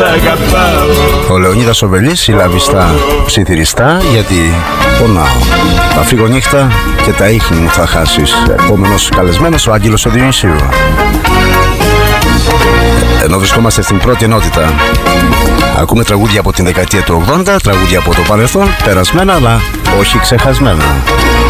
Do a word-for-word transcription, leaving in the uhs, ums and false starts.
Ο Λεωνίδας ο Βελής, η Λαβιστά ψιθυριστά, γιατί πονάω. Θα φύγω νύχτα και τα ίχνη μου θα χάσεις. Επόμενος καλεσμένος ο Άγγελος ο Διονυσίου. Ενώ βρισκόμαστε στην πρώτη ενότητα, ακούμε τραγούδια από την δεκαετία του ογδόντα, τραγούδια από το παρελθόν, περασμένα αλλά όχι ξεχασμένα.